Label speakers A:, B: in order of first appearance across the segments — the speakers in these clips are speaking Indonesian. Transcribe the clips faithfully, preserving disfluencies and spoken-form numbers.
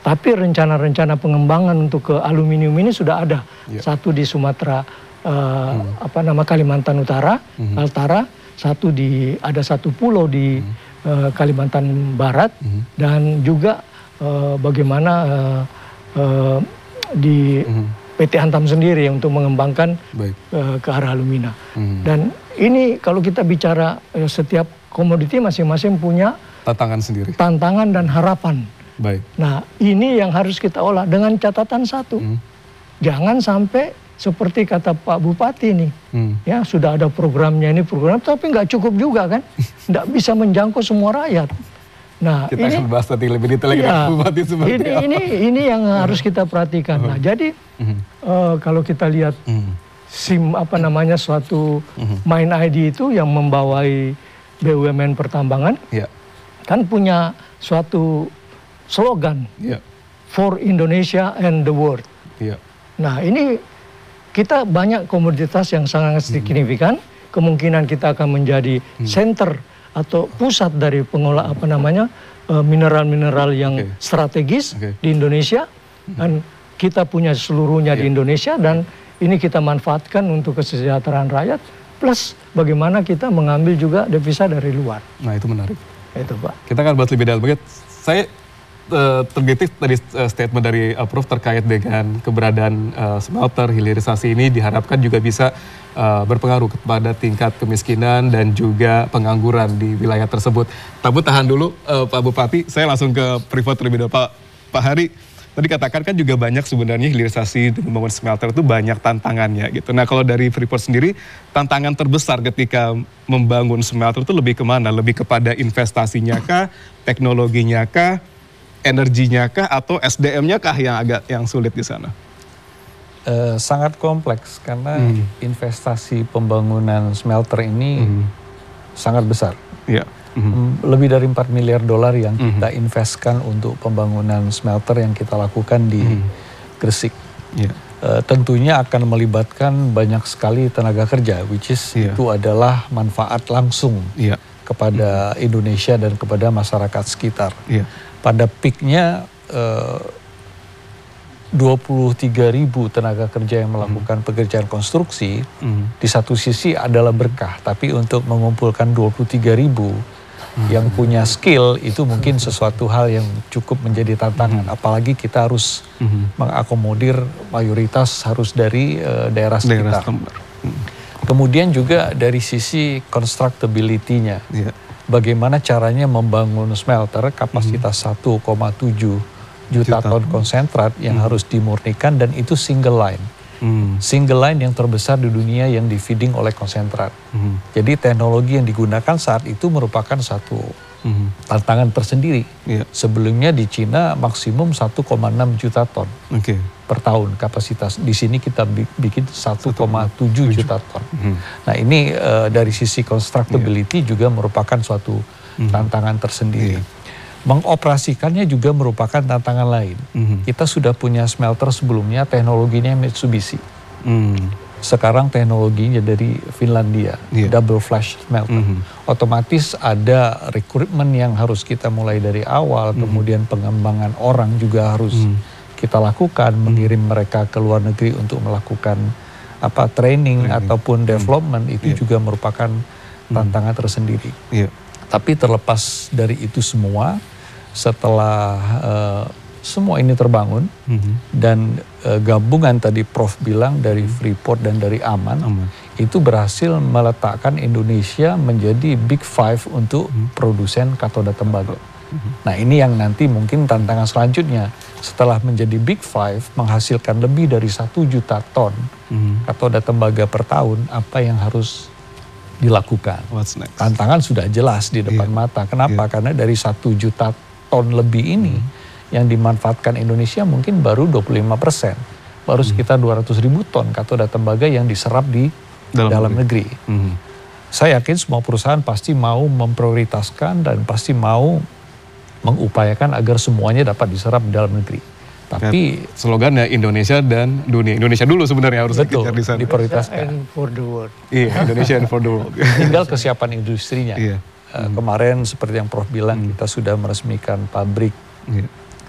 A: Tapi rencana-rencana pengembangan untuk ke aluminium ini sudah ada. Yeah. Satu di Sumatera, uh, hmm. apa nama Kalimantan Utara, hmm. Kaltara. Satu di ada satu pulau di hmm. uh, Kalimantan Barat, hmm. dan juga uh, bagaimana uh, uh, di hmm. P T Antam sendiri untuk mengembangkan uh, ke arah alumina. Hmm. Dan ini kalau kita bicara uh, setiap komoditi masing-masing punya
B: tantangan sendiri,
A: tantangan dan harapan.
B: Baik.
A: Nah, ini yang harus kita olah dengan catatan satu. Hmm. Jangan sampai seperti kata Pak Bupati nih, hmm. ya sudah ada programnya ini program, tapi nggak cukup juga kan, nggak bisa menjangkau semua rakyat. Nah,
B: kita
A: ini,
B: akan bahas nanti lebih detail lagi,
A: ya,
B: Pak Bupati seperti
A: ini,
B: apa.
A: ini ini yang harus kita perhatikan. Nah, jadi hmm. uh, kalau kita lihat hmm. SIM apa namanya suatu hmm. Mind I D itu yang membawai B U M N pertambangan, ya. Kan punya suatu slogan, yeah. For Indonesia and the world. Yeah. Nah, ini kita banyak komoditas yang sangat signifikan. Hmm. Kemungkinan kita akan menjadi hmm. center atau pusat dari pengolah apa namanya mineral-mineral yang okay. strategis okay. di Indonesia. Hmm. Dan kita punya seluruhnya yeah. di Indonesia, dan yeah. ini kita manfaatkan untuk kesejahteraan rakyat. Plus bagaimana kita mengambil juga devisa dari luar.
B: Nah, itu menarik.
A: Itu, Pak.
B: Kita akan bahas lebih dalam. Saya Uh, tergetik tadi uh, statement dari uh, Prof terkait dengan keberadaan uh, smelter, hilirisasi ini diharapkan juga bisa uh, berpengaruh kepada tingkat kemiskinan dan juga pengangguran di wilayah tersebut. Tapi tahan dulu uh, Pak Bupati, saya langsung ke Freeport terlebih dahulu. Pak, Pak Hari, tadi katakan kan juga banyak sebenarnya hilirisasi dan membangun smelter itu banyak tantangannya gitu. Nah, kalau dari Freeport sendiri, tantangan terbesar ketika membangun smelter itu lebih kemana? Lebih kepada investasinya kah, teknologinya kah, energinya kah, atau S D M-nya kah yang agak yang sulit di sana?
C: Uh, sangat kompleks karena hmm. investasi pembangunan smelter ini hmm. sangat besar. Yeah. Hmm. Lebih dari empat miliar dolar yang hmm. kita investkan untuk pembangunan smelter yang kita lakukan di hmm. Gresik. Yeah. Uh, tentunya akan melibatkan banyak sekali tenaga kerja, which is yeah. itu adalah manfaat langsung yeah. kepada hmm. Indonesia dan kepada masyarakat sekitar. Yeah. Pada peaknya uh, dua puluh tiga ribu tenaga kerja yang melakukan hmm. pekerjaan konstruksi, hmm. di satu sisi adalah berkah, tapi untuk mengumpulkan dua puluh tiga ribu hmm. yang punya skill itu mungkin sesuatu hal yang cukup menjadi tantangan, hmm. apalagi kita harus hmm. mengakomodir mayoritas harus dari uh, daerah sekitar. Daerah hmm. Kemudian juga dari sisi constructability-nya. Yeah. Bagaimana caranya membangun smelter kapasitas hmm. satu koma tujuh juta ton konsentrat yang hmm. harus dimurnikan, dan itu single line. Hmm. Single line yang terbesar di dunia yang di-feeding oleh konsentrat. Hmm. Jadi teknologi yang digunakan saat itu merupakan satu hmm. tantangan tersendiri. Yeah. Sebelumnya di Cina maksimum satu koma enam juta ton okay. per tahun kapasitas. Di sini kita bikin satu koma tujuh juta ton. Hmm. Nah, ini uh, dari sisi constructability yeah. juga merupakan suatu hmm. tantangan tersendiri. Yeah. Mengoperasikannya juga merupakan tantangan lain. Hmm. Kita sudah punya smelter sebelumnya, teknologinya Mitsubishi. Hmm. Sekarang teknologinya dari Finlandia, yeah. double flash smelter. Hmm. Otomatis ada rekrutmen yang harus kita mulai dari awal, hmm. kemudian pengembangan orang juga harus hmm. kita lakukan, hmm. mengirim mereka ke luar negeri untuk melakukan apa training, training. ataupun development, hmm. itu yeah. juga merupakan tantangan hmm. tersendiri. Yeah. Tapi terlepas dari itu semua, setelah uh, semua ini terbangun mm-hmm. dan uh, gabungan tadi Prof bilang dari Freeport dan dari Aman, Aman. itu berhasil meletakkan Indonesia menjadi Big Five untuk mm-hmm. produsen katoda tembaga. Mm-hmm. Nah, ini yang nanti mungkin tantangan selanjutnya, setelah menjadi Big Five menghasilkan lebih dari satu juta ton mm-hmm. katoda tembaga per tahun, apa yang harus dilakukan?
B: What's next?
C: Tantangan sudah jelas di depan yeah. mata. Kenapa? Yeah. Karena dari satu juta ton lebih ini hmm. yang dimanfaatkan Indonesia mungkin baru dua puluh lima persen. Baru hmm. sekitar dua ratus ribu ton katoda tembaga yang diserap di dalam, dalam negeri. negeri. Hmm. Saya yakin semua perusahaan pasti mau memprioritaskan dan pasti mau mengupayakan agar semuanya dapat diserap di dalam negeri. Tapi
B: slogannya Indonesia dan dunia. Indonesia dulu sebenarnya harus dikejar di sana.
C: Diprioritaskan.
A: And for the world.
B: Iya, Indonesia and for the world.
C: Tinggal kesiapan industrinya.
B: Iya.
C: Uh, hmm. Kemarin seperti yang Prof bilang, hmm. kita sudah meresmikan pabrik. Iya.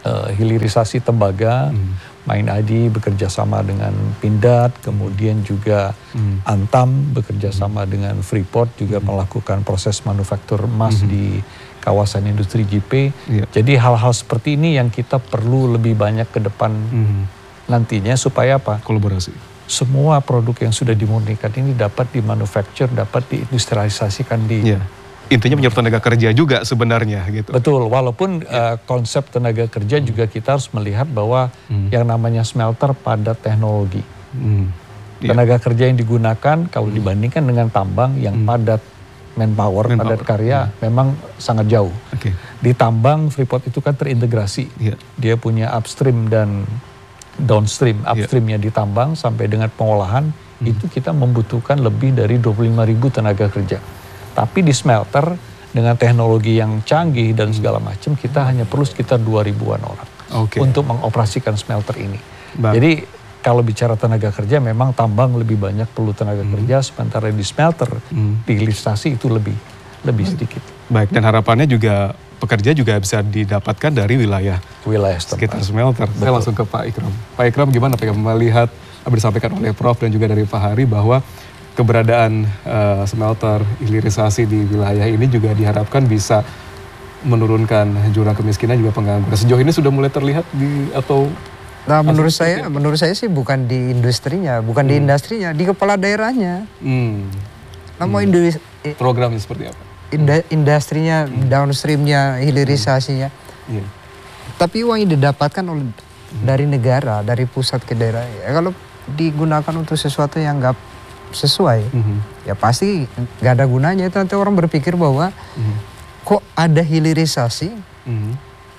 C: uh, hilirisasi tembaga, hmm. Main I D bekerja sama dengan Pindad, kemudian juga hmm. Antam bekerja sama hmm. dengan Freeport juga hmm. melakukan proses manufaktur emas hmm. di kawasan industri J P. Yeah. Jadi hal-hal seperti ini yang kita perlu lebih banyak ke depan hmm. nantinya supaya apa?
B: Kolaborasi.
C: Semua produk yang sudah dimurnikan ini dapat dimanufaktur, dapat diindustrialisasikan di...
B: Yeah. Intinya menyerap tenaga kerja juga sebenarnya gitu.
C: Betul, walaupun ya. uh, konsep tenaga kerja hmm. juga kita harus melihat bahwa hmm. yang namanya smelter padat teknologi. Hmm. Tenaga ya. kerja yang digunakan kalau hmm. dibandingkan dengan tambang yang hmm. padat manpower, manpower, padat karya hmm. memang sangat jauh. Okay. Di tambang Freeport itu kan terintegrasi. Ya. Dia punya upstream dan downstream. Upstreamnya ya. di tambang sampai dengan pengolahan hmm. itu kita membutuhkan lebih dari dua puluh lima ribu tenaga kerja. Tapi di smelter dengan teknologi yang canggih dan segala macam kita hanya perlu sekitar dua ribuan orang okay. untuk mengoperasikan smelter ini. Bang. Jadi kalau bicara tenaga kerja memang tambang lebih banyak perlu tenaga hmm. kerja, sementara di smelter hmm. di hilirisasi itu lebih lebih sedikit.
B: Baik, dan harapannya juga pekerja juga bisa didapatkan dari wilayah
C: wilayah
B: sekitar smelter. Betul. Saya langsung ke Pak Ikram. Pak Ikram gimana Pak melihat apa disampaikan oleh Prof dan juga dari Pak Hari bahwa keberadaan uh, smelter hilirisasi di wilayah ini juga diharapkan bisa menurunkan jurang kemiskinan juga pengangguran. Sejauh ini sudah mulai terlihat di atau?
D: Nah menurut saya, itu? menurut saya sih bukan di industrinya, bukan hmm. di industrinya, di kepala daerahnya. Hmm. Nah, mau hmm. industri,
B: programnya seperti apa?
D: Inda, industrinya, hmm. downstreamnya, hilirisasinya. Hmm. Yeah. Tapi uang yang didapatkan oleh hmm. dari negara, dari pusat ke daerah, ya kalau digunakan untuk sesuatu yang nggak sesuai, mm-hmm. ya pasti nggak ada gunanya. Itu nanti orang berpikir bahwa mm-hmm. kok ada hilirisasi, mm-hmm.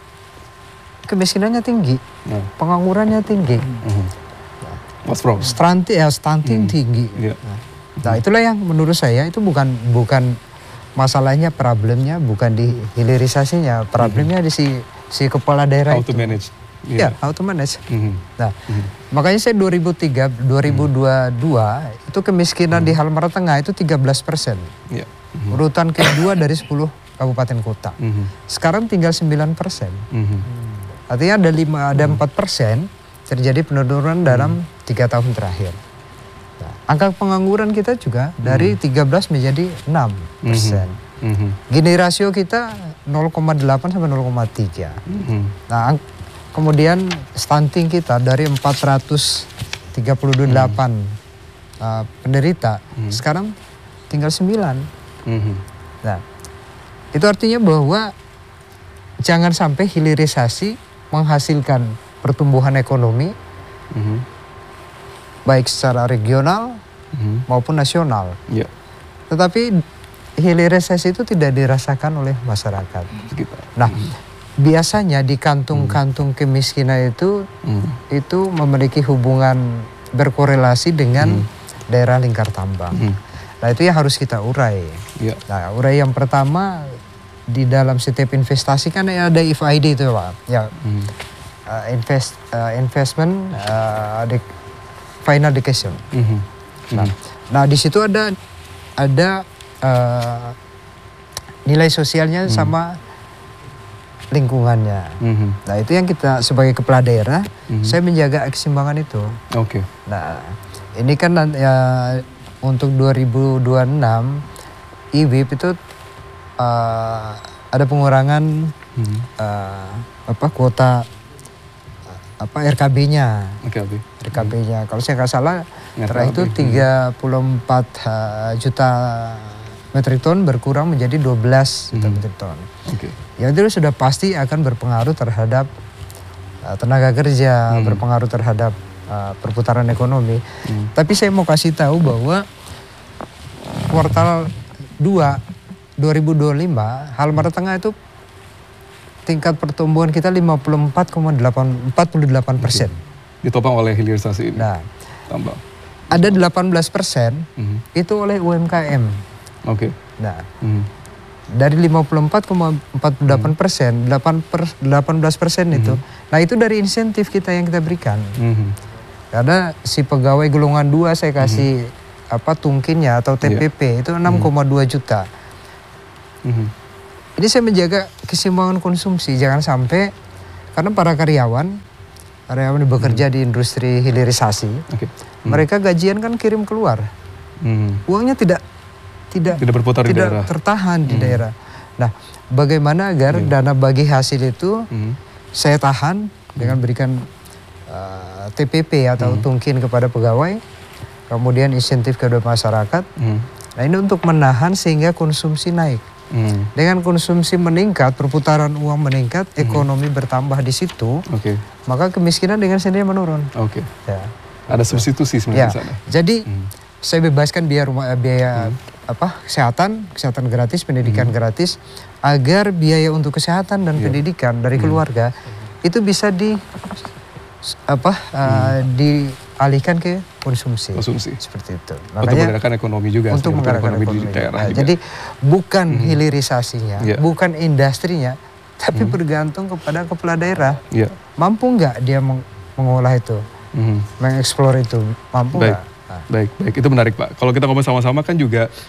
D: kemiskinannya tinggi, yeah. penganggurannya tinggi, mm-hmm.
B: What's wrong?
D: Stunting, ya stunting mm-hmm. tinggi. Yeah. Nah, nah itulah yang menurut saya itu bukan bukan masalahnya, problemnya bukan di hilirisasinya, problemnya mm-hmm. di si si kepala daerah
B: How
D: itu.
B: to manage.
D: Yeah. Ya, how to manage.
B: Mm-hmm.
D: Nah,
B: mm-hmm.
D: makanya saya dua ribu tiga, dua ribu dua puluh dua mm-hmm. itu kemiskinan mm-hmm. di Halmara Tengah itu tiga belas persen. Yeah. Mm-hmm. Urutan kedua dari sepuluh kabupaten kota. Mm-hmm. Sekarang tinggal sembilan persen. Mm-hmm. Artinya ada lima, ada empat persen terjadi penurunan dalam tiga tahun terakhir. Nah, angka pengangguran kita juga mm-hmm. dari tiga belas menjadi enam persen. Mm-hmm. Gini rasio kita nol koma delapan sampai nol koma tiga. Mm-hmm. Nah, kemudian stunting kita dari empat ratus tiga puluh delapan hmm. uh, penderita, hmm. sekarang tinggal sembilan. Hmm. Nah, itu artinya bahwa jangan sampai hilirisasi menghasilkan pertumbuhan ekonomi, hmm. baik secara regional hmm. maupun nasional. Yeah. Tetapi hilirisasi itu tidak dirasakan oleh masyarakat. Nah, hmm. biasanya di kantung-kantung kemiskinan itu hmm. itu memiliki hubungan berkorelasi dengan hmm. daerah lingkar tambang. Hmm. Nah itu yang harus kita urai. Ya. Nah urai yang pertama di dalam setiap investasi kan ada I F I D itu Pak. Ya hmm. uh, invest uh, investment uh, de final decision. Hmm. Nah, hmm. nah di situ ada ada uh, nilai sosialnya hmm. sama lingkungannya. Mm-hmm. Nah itu yang kita sebagai kepala daerah, mm-hmm. saya menjaga keseimbangan itu. Oke. Okay. Nah ini kan ya untuk dua ribu dua puluh enam I W I P itu uh, ada pengurangan mm-hmm. uh, apa kuota apa R K B-nya. R K B. R K B-nya. Mm-hmm. Kalau saya nggak salah, terakhir itu tiga puluh empat uh, juta metrik ton berkurang menjadi dua belas juta mm-hmm. metrik ton. Oke. Okay. Yang itu sudah pasti akan berpengaruh terhadap uh, tenaga kerja, hmm. berpengaruh terhadap uh, perputaran ekonomi. Hmm. Tapi saya mau kasih tahu bahwa kuartal dua dua ribu dua puluh lima Halmara Tengah itu tingkat pertumbuhan kita lima puluh empat koma delapan persen.
B: Ditopang oleh hilirisasi ini.
D: Nah, tambah. Ada delapan belas persen hmm. itu oleh U M K M.
B: Oke. Okay.
D: Nah. Hmm. Dari lima puluh empat koma empat puluh delapan persen, delapan belas persen mm-hmm. itu. Nah itu dari insentif kita yang kita berikan. Mm-hmm. Karena si pegawai golongan dua saya kasih mm-hmm. apa tungkinnya atau T P P yeah. itu enam koma dua juta. Mm-hmm. Ini saya menjaga keseimbangan konsumsi. Jangan sampai Karena para karyawan, karyawan yang bekerja hmm. di industri hilirisasi, okay. hmm. mereka gajian kan kirim keluar, hmm. uangnya tidak tidak
B: tidak berputar
D: tidak
B: di daerah,
D: tertahan
B: hmm.
D: di daerah. Nah, bagaimana agar hmm. dana bagi hasil itu hmm. saya tahan dengan berikan uh, T P P atau hmm. tungkin kepada pegawai, kemudian insentif kepada masyarakat. Hmm. Nah, ini untuk menahan sehingga konsumsi naik. Hmm. Dengan konsumsi meningkat, perputaran uang meningkat, hmm. ekonomi bertambah di situ, okay. maka kemiskinan dengan sendirinya menurun.
B: Oke. Okay. Ya. Ada substitusi sebenarnya
D: ya.
B: di sana.
D: Jadi
B: hmm.
D: saya bebaskan biaya rumah biaya hmm. apa kesehatan, kesehatan gratis, pendidikan hmm. gratis, agar biaya untuk kesehatan dan yeah. pendidikan dari keluarga hmm. itu bisa di apa uh, hmm. dialihkan ke konsumsi.
B: Konsumsi.
D: Seperti itu.
B: Makanya, untuk menggerakkan ekonomi juga.
D: Untuk menggerakkan ekonomi, ekonomi di daerah. Nah, jadi bukan hmm. hilirisasinya, yeah. bukan industrinya, tapi hmm. bergantung kepada kepala daerah. Yeah. Mampu nggak dia meng mengolah itu, hmm. mengeksplor itu, mampu nggak?
B: Baik, baik, baik. Itu menarik Pak. Kalau kita ngomong sama-sama kan juga